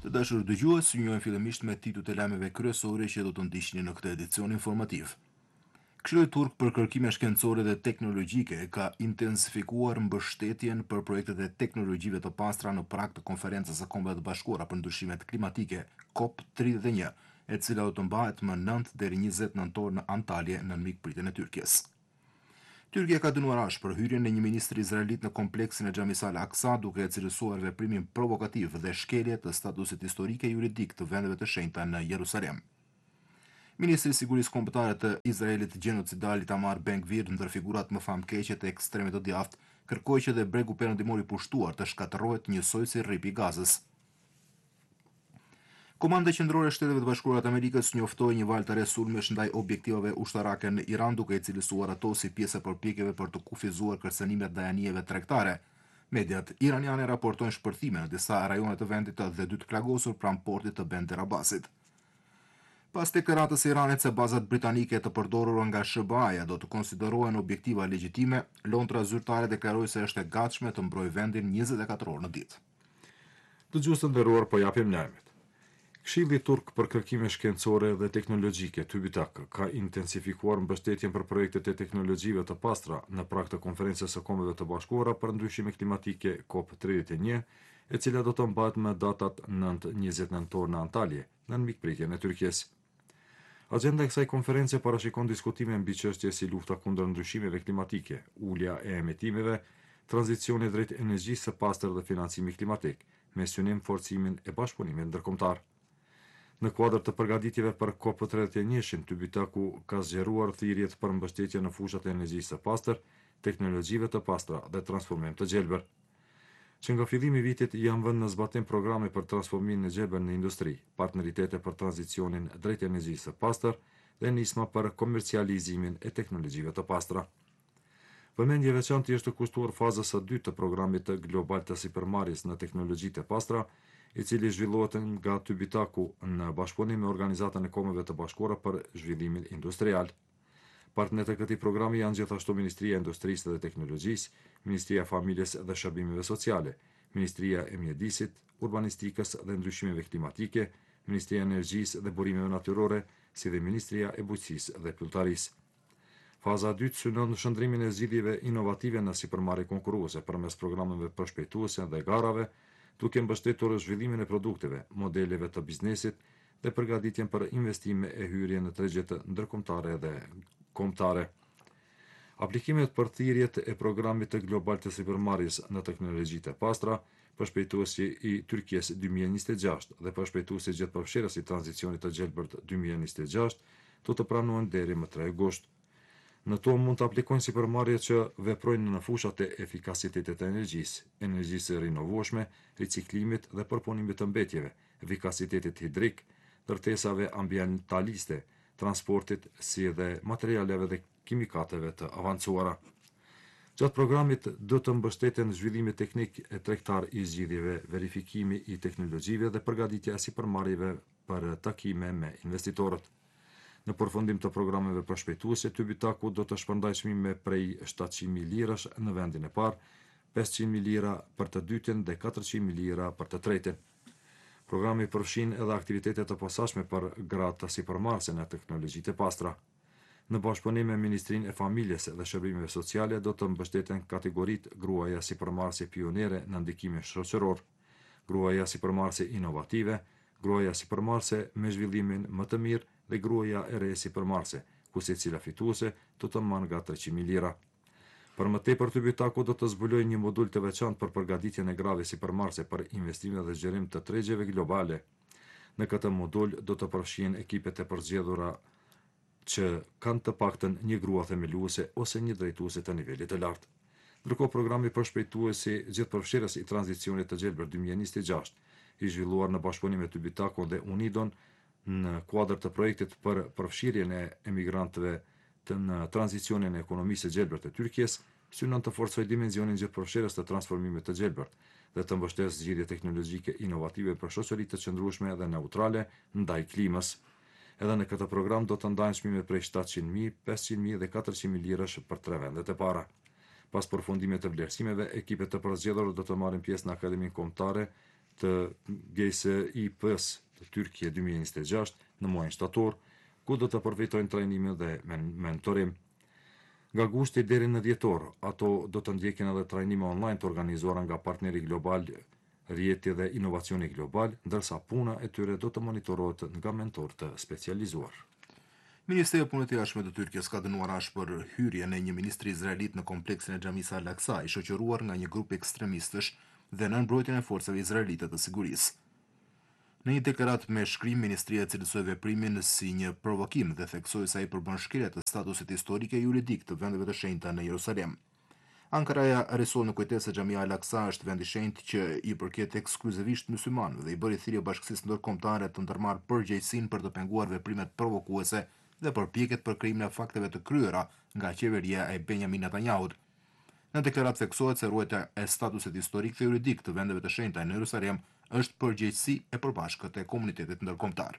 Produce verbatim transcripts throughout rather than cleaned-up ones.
Të dashur dëgjues, ju njohim fillimisht me titujt e lajmeve kryesore që do të ndiqni në këtë edicion informativ. Këshilli turk për kërkime shkencore dhe teknologjike ka intensifikuar mbështetjen për projektet e teknologjive të pastra në prag të konferencës së Kombeve të Bashkuara për ndryshimet klimatike COP tridhjet e një, e cila do të mbahet më nënt deri njëzet nëntor në Antalje në mikpritjen e Tyrkisë. Tyrkia ka dënuar ashtë për hyrjen e një ministri izraelit në kompleksin e Xhamisë al-Aqsa, duke e cilësuar veprimin provokativ dhe shkelje të statusit historike juridik të vendeve të shenjta në Jerusalem. Ministri i Sigurisë Kombëtare të Izraelit gjenocidal Itamar Ben-Gvir, ndër figurat më famkeqe të ekstremit të djathtë, kërkoi që dhe bregu perëndimor i pushtuar të shkatërrohet njësoj si rripi i Gazës. Komanda qendrore e Shteteve të Bashkuara të Amerikës njoftoi një valë të re sulmesh ndaj objektivave ushtarake në Iran, duke i cilësuar ato si pjesë e përpjekjeve për të kufizuar kërcënimet ndaj anijeve tregtare. Mediat iraniane raportojnë shpërthime në disa rajone të vendit dhe dy të plagosur pranë portit të Bandar Abbasit. Pas deklaratës së Iranit se bazat britanike të përdorura nga S B A-ja do të konsiderohen objektiva legjitime, Londra zyrtare deklaroi se është e gatshme të mbrojë vendin njëzet e katër orë në ditë. Dëgjues të nderuar, po japim lajmet. Këshilli turk për kërkime shkencore dhe teknologjike TÜBİTAK ka intensifikuar mbështetjen për projektet e teknologjive të pastra në prag të konferencës së Kombeve të Bashkuara për ndryshime klimatike COP tridhjet e një, e cila do të mbahet me datat nënt njëzet nëntor në Antalje, në mikpritjen e Tyrkisë. Agenda e kësaj konference parashikon diskutime mbi çështje si lufta kundër ndryshimeve klimatike, ulja e emetimeve, tranzicioni drejt energjisë së pastër dhe financimi klimatik, me synim forcimin e bashkëpunimit ndërkombëtar. Në kuadër të përgatitjeve për COP tridhjet e një, TÜBİTAK-u ka zgjeruar thirrjet për mbështetje në fushat e energjisë së pastër, teknologjive të pastra dhe transformim të gjelbër. Që nga fillimi i vitit janë vënë në zbatim programe për transformimin e gjelbër në industri, partneritete për tranzicionin drejt energjisë së pastër dhe nisma për komercializimin e teknologjive të pastra. Vëmendje e veçantë është kushtuar fazës së dytë të programit global të sipërmarrjes në teknologji të pastra, i cili zhvillohet nga TÜBİTAK-u në bashkëpunim me Organizatën e Kombeve të Bashkuara për Zhvillimin Industrial. Partnerët e këtij programi janë gjithashtu Ministria e Industrisë dhe Teknologjisë, Ministria e Familjes dhe Shërbimeve Sociale, Ministria e Mjedisit, Urbanistikës dhe Ndryshimeve Klimatike, Ministria e Energjisë dhe Burimeve Natyrore, si dhe Ministria e Bujqësisë dhe Pylltarisë. Faza e dytë synon shndrimin e zgjidhjeve inovative në sipërmarrje konkurruese përmes programeve përshpejtuese dhe garave, duke mbështetur zhvillimin e produkteve, modeleve të biznesit dhe përgatitjen për investime e hyrje në tregjet ndërkombëtare dhe kombëtare. Aplikimet për thirrjet e programit të global të sipërmarrjes në teknologji të pastra, përshpejtuesi i Tyrkisë dy mijë e njëzet e gjashtë dhe përshpejtuesi gjithëpërfshirës i tranzicionit të gjelbërt dy mijë e njëzet e gjashtë, do të pranohen deri më tre gusht. Në to mund të aplikojnë sipërmarrje që veprojnë në fushat e efikasitetit të energjisë, energjisë rinovueshme, riciklimit dhe përpunimit të mbetjeve, efikasitetit hidrik, ndërtesave ambientaliste, transportit, si dhe materialeve dhe kimikateve të avancuara. Gjatë programit do të mbështeten zhvillimi teknik e tregtar i zgjidhjeve, verifikimi i teknologjive dhe përgatitja e sipërmarrjeve për takime me investitorët. Në përfundim të programeve përshpejtuese, TÜBİTAK-u do të shpërndajë çmime prej shtatëqind mijë lirash në vendin e parë, pesëqind mijë lira për të dytin dhe katërqind mijë lira për të tretin. Programi përfshin edhe aktivitete të posaçme për gratë të sipërmarrëse në teknologji të pastra. Në bashkëpunim me Ministrinë e Familjes dhe Shërbimeve Sociale do të mbështeten kategoritë gruaja sipërmarrëse pionere në ndikimin shoqëror, gruaja sipërmarrëse inovative, gruaja sipërmarrëse me zhvillimin më të mirë dhe gruaja e re sipërmarrëse, ku secila fituese do të marrë nga treqind mijë lira. Për më tepër, TÜBİTAK-u do të zbulojë një modul të veçantë për përgatitjen e grave sipërmarrëse për investime dhe zgjerim të tregjeve globale. Në këtë modul do të përfshihen ekipet e përzgjedhura që kanë të paktën një grua themeluese ose një drejtuese të nivelit të lartë. Ndërkohë, programi përshpejtuesi gjithëpërfshirës i tranzicionit të gjelbër dy mijë e njëzet e gjashtë, i zhvilluar në bashkëpunim me TÜBİTAK-un dhe UNIDO-n në kuadër të projektit për përfshirjen e emigrantëve të në tranzicionin e ekonomisë së gjelbërt të Tyrkisë, synon të forcojë dimensionin gjithëpërfshirës të transformimit të gjelbërt dhe të mbështesë zgjidhje teknologjike inovative për shoqëri të qëndrueshme dhe neutrale ndaj klimës. Edhe në këtë program do të ndahen çmimet prej shtatëqind mijë, pesëqind mijë dhe katërqind mijë lirash për tre vendet e para. Pas përfundimit të vlerësimeve, ekipet të përzgjedhura do të marrin pjesë në Akademinë Kombëtare të G S I P-s të Tyrkia dy mijë e njëzet e gjashtë në muajin shtator, ku do të përfitojnë trajnime dhe mentorim. Nga gushti deri në dhjetor, ato do të ndjekin edhe trajnime online të organizuara nga partneri global Rjeti dhe Inovacioni Global, ndërsa puna e tyre do të monitorohet nga mentor të specializuar. Ministri i Punës së Jashtme të Tyrkisë ka dënuar ash për hyrjen e një ministri izraelit në kompleksin e xhamisë Al-Aqsa, i shoqëruar nga një grup ekstremistësh dhe në mbrojtjen e forcave izraelite të sigurisë. Në një deklaratë me shkrim, ministria e cilësoi veprimin si një provokim dhe theksoi se ai përbën shkelje të statusit historik e juridik të vendeve të shenjta në Jerusalem. Ankaraja risol në kujtesë se xhamia Al-Aqsa është vend i shenjtë që i përket ekskluzivisht myslimanëve dhe i bëri thirrje bashkësisë ndërkombëtare të ndërmarrë përgjegjësinë për të penguar veprimet provokuese dhe përpjekjet për krijimin e fakteve të kryera nga qeveria e Benjamin Netanyahut. Në deklaratë theksohet se ruajtja e statusit historik dhe juridik të vendeve të shenjta në Jerusalem është përgjegjësi e përbashkët e komunitetit ndërkombëtar.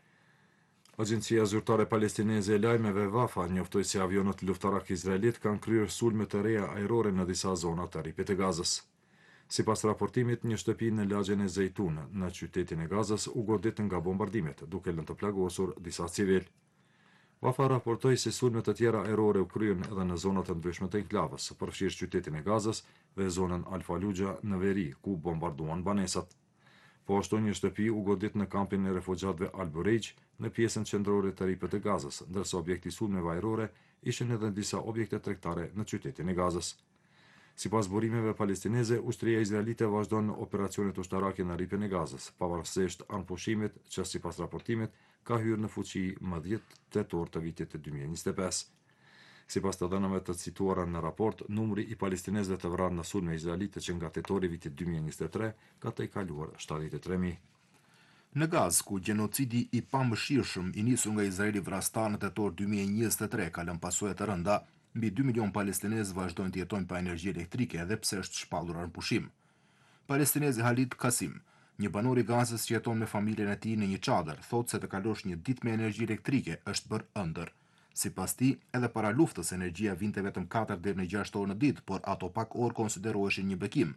Agjencia Zyrtare Palestineze e Lajmeve Wafa njoftoi se avionët luftarak izraelit kanë kryer sulme të reja ajrore në disa zona të ripit të Gazës. Sipas raportimit, një shtëpi në lagjen e Zejtun në qytetin e Gazës u godit nga bombardimet, duke lënë të plagosur disa civil. Wafa raportoi se sulme të tjera ajrore u kryen edhe në zonat të ndryshme të enklavës, përfshirë qytetin e Gazës dhe zonën Al-Fallujah në veri, ku bombarduan banesat. Po ashtu një shtëpi u godit në kampin e refugjatëve Al-Bureij në pjesën qendrore të ripit të Gazës, ndërsa objekti sulmeve ajrore ishin edhe disa objekte tregtare në qytetin e Gazës. Sipas burimeve palestineze, ushtria izraelite vazhdon operacionet ushtarake në ripin e Gazës, pavarësisht anëpushimit që sipas raportimit ka hyrë në fuqi më dhjetë tetor të vitit të dy mijë e njëzet e pesë. Sipas të dhënave të cituara në raport, numri i palestinezëve të vrarë në sulme izraelite që nga tetori vitit dy mijë e njëzet e tre ka të kaluar shtatëdhjetë e tre mijë. Në Gazë, ku gjenocidi i pamëshirshëm i nisur nga Izraeli vrastar në tetor dy mijë e njëzet e tre ka lënë pasojë të rënda, mbi dy milion palestinezë vazhdojnë të jetojnë pa energji elektrike edhe pse është shpallur anëpushim. Palestinezi Halid Kasim, një banor i Gazës që jeton me familjen e tij në një çadër, thotë se të kalosh një ditë me energji elektrike është bërë ëndër. Sipas tij, edhe para luftës energjia vinte vetëm katër deri në gjashtë orë në ditë, por ato pak orë konsideroheshin një bekim.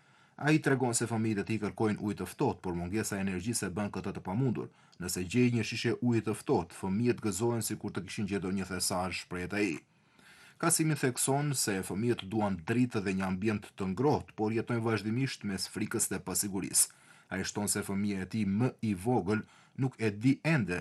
Ai tregon se familjet e tij kërkojnë ujë të ftohtë, por mungesa e energjisë e bën këtë të pamundur. Nëse gjej një shishe uji të ftohtë, fëmijët gëzohen sikur të kishin gjetur një thesazh, shpreh ai. Kasimi thekson se fëmijët duan dritë dhe një ambient të ngrohtë, por jetojnë vazhdimisht mes frikës dhe pasigurisë. Ai shton se fëmia e tij më i vogël nuk e di ende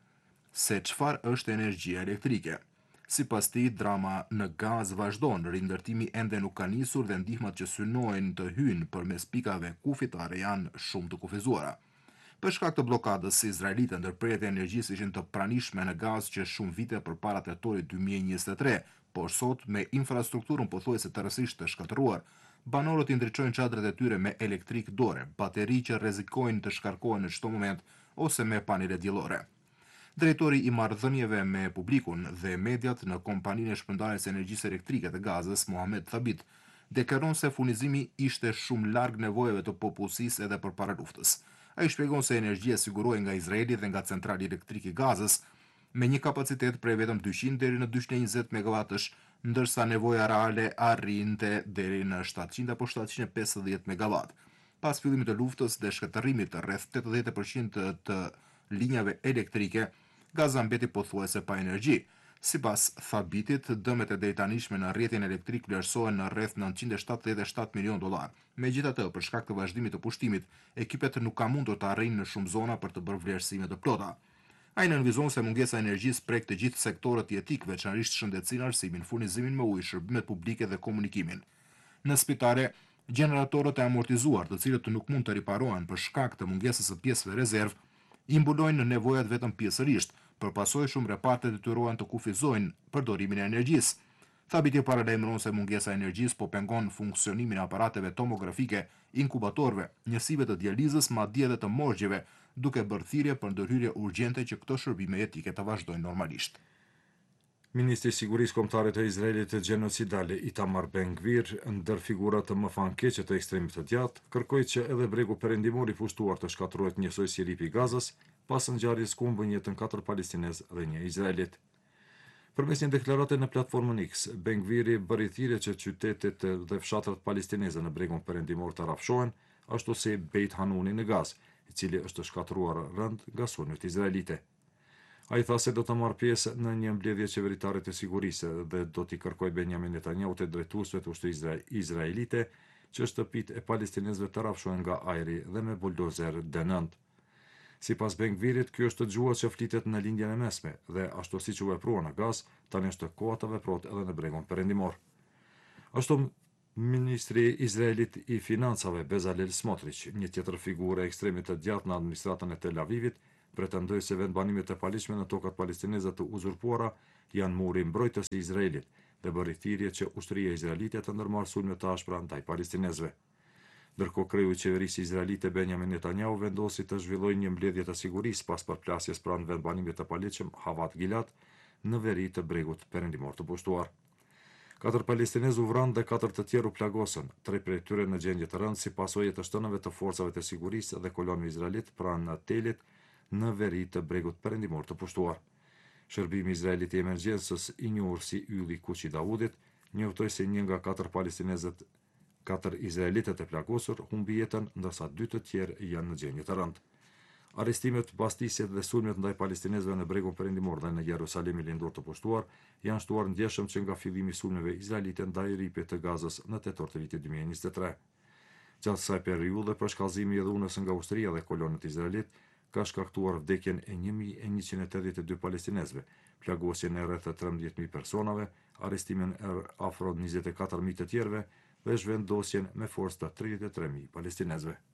se çfarë është energjia elektrike. Sipas tij, drama në Gazë vazhdon, rindërtimi ende nuk ka nisur dhe ndihmat që synojnë të hyjnë përmes pikave kufitare janë shumë të kufizuara. Për shkak të bllokadës së izraelite, ndërprerjet e energjisë ishin të pranishme në Gazë që shumë vite përpara tetorit dy mijë e njëzet e tre, por sot me infrastrukturën pothuajse tërësisht të shkatëruar, banorët i ndriçojnë çadrat e tyre me elektrik dore, bateri që rrezikojnë të shkarkohen në çdo moment ose me panele diellore. Drejtori i marrëdhënieve me publikun dhe mediat në kompaninë e shpërndarjes së energjisë elektrike të Gazës, Mohamed Thabit, deklaron se furnizimi ishte shumë larg nevojave të popullsisë edhe përpara luftës. Ai shpjegon se energjia sigurohej nga Izraeli dhe nga centrali elektrik i Gazës me një kapacitet prej vetëm dyqind deri në dyqind e njëzet megawatësh, ndërsa nevoja reale arrinte deri në shtatëqind apo shtatëqind e pesëdhjetë megawatt. Pas fillimit të luftës dhe shkatërrimit të rreth tetëdhjetë përqind të, të linjave elektrike, Gaza mbeti pothuajse pa energji. Sipas Thabitit, dëmet e drejtanishme në rrjetin elektrik vlerësohen në rreth nëntëqind e shtatëdhjetë e shtatë milion dollar. Megjithatë, për shkak të vazhdimit të pushtimit, ekipet nuk kanë mundur të arrijnë në shumë zona për të bërë vlerësime të plota. Ai nënvizon se mungesa e energjisë prek të gjithë sektorët jetik, veçanërisht shëndetësinë, arsimin, furnizimin me ujë, shërbimet publike dhe komunikimin. Në spitale, gjeneratorët e amortizuar, të cilët nuk mund të riparohen për shkak të mungesës së pjesëve rezervë, i mbulojnë në nevojat vetëm pjesërisht, për pasojë shumë reparte detyrohen të kufizojnë përdorimin e energjisë. Thabiti paralajmëron se mungesa e energjisë po pengon funksionimin e aparateve tomografike, inkubatorëve, njësive të dializës, madje edhe të morgjeve, duke bërë thirrje për ndërhyrje urgjente që këto shërbime etike të vazhdojnë normalisht. Ministri i Sigurisë Kombëtare të Izraelit të gjenocidale Itamar Ben-Gvir, ndër figura të mëfankeqe të ekstremit të djathtë, kërkoi që edhe bregu perëndimor i fushtuar të shkatërrohet njësoj si ripi i Gazës, pas ngjarjes ku humbën jetën katër palestinezë dhe një izraelit. Përmes një deklarate në platformën X, Ben-Gviri bëri thirrje që qytetet dhe fshatrat palestineze në bregun perëndimor të rrafshohen, ashtu si Beit Hanuni në Gaz, i cili është shkatruar rënd nga sulmet izraelite. A i tha se do të marrë pjesë në një mbledhje qeveritare të sigurisë dhe do t'i kërkoj Benjamin Netanyahu të drejtuesve të ushtrisë izraelite që shtëpitë e palestinezëve të rrafshohen nga ajri dhe me buldozer D nëntë. Sipas Ben-Gvirit, kjo është gjua që flitet në lindjen e mesme dhe ashtu siç u veprua në Gaz, tani është koha të veprohet edhe në bregun perëndimor. Ashtu Ministri Izraelit i Financave Bezalel Smotrich, një tjetër figurë e ekstremit të djathtë në administratën e Tel Avivit, pretendoi se vendbanimet e paligjshme në tokat palestineze të uzurpuara janë muri mbrojtës i Izraelit dhe bëri thirrje që ushtria izraelite të ndërmarrë sulme të ashpra ndaj palestinezëve. Ndërkohë kreu i qeverisë izraelite Benjamin Netanyahu vendosi të zhvillojë një mbledhje të sigurisë pas përplasjes pranë vendbanimit të paligjshëm Havat Gilat në veri të bregut perëndimor të pushtuar. Katër palestinezë u vranë dhe katër të tjerë u plagosën, tre prej tyre në gjendje të rëndë si pasojë të shtënave të forcave të sigurisë dhe kolonëve izraelit pranë Telit në veri të bregut perëndimor të pushtuar. Shërbimi izraelit i emergjencës, i njohur si ylli Kuqi i Davudit, njoftoi se një nga katër palestinezët, katër izraelitët e plagosur humbi jetën, ndërsa dy të tjerë janë në gjendje të rëndë. Arrestimet, bastisjet dhe sulmet ndaj palestinezëve në bregun perëndimor dhe në Jerusalemin lindor të pushtuar janë shtuar ndjeshëm që nga fillimi i sulmeve izraelite ndaj rripit të Gazës në tetor të vitit dy mijë e njëzet e tre. Gjatë kësaj periudhe, përshkallëzimi i dhunës nga ushtria dhe kolonët izraelit ka shkaktuar vdekjen e një mijë e njëqind e tetëdhjetë e dy palestinezëve, plagosjen e rreth trembëdhjetë mijë personave, arrestimin e afro njëzet e katër mijë të tjerëve dhe zhvendosjen me forcë të tridhjetë e tre mijë palestinezëve.